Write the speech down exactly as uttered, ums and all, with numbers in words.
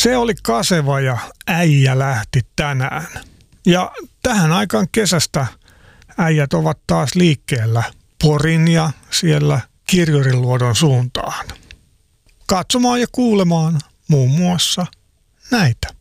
Se oli Kaseva ja äijä lähti tänään. Ja tähän aikaan kesästä äijät ovat taas liikkeellä Porin ja siellä Kirjurinluodon suuntaan. Katsomaan ja kuulemaan muun muassa näitä.